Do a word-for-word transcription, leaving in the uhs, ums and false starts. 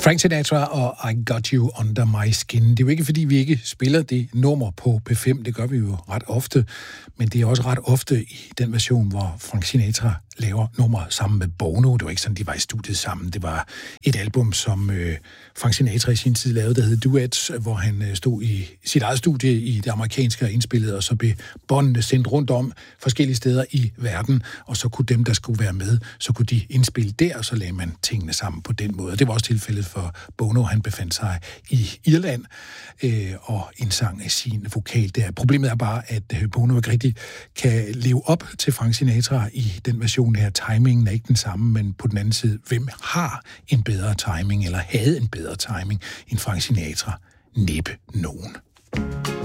Frank Sinatra og I Got You Under My Skin. Det er jo ikke, fordi vi ikke spiller det nummer på P fem. Det gør vi jo ret ofte. Men det er også ret ofte i den version, hvor Frank Sinatra laver nummer sammen med Bono. Det var ikke sådan, de var i studiet sammen. Det var et album, som øh, Frank Sinatra i sin tid lavede, der hed Duets, hvor han øh, stod i sit eget studie i det amerikanske og indspillede, og så blev båndene sendt rundt om forskellige steder i verden, og så kunne dem, der skulle være med, så kunne de indspille der, og så lagde man tingene sammen på den måde. Og det var også tilfældet for Bono. Han befandt sig i Irland øh, og indsang sin vokal der. Problemet er bare, at øh, Bono ikke rigtig kan leve op til Frank Sinatra i den version her. Timingen er ikke den samme, men på den anden side, hvem har en bedre timing, eller havde en bedre timing end Frank Sinatra? Næppe nogen.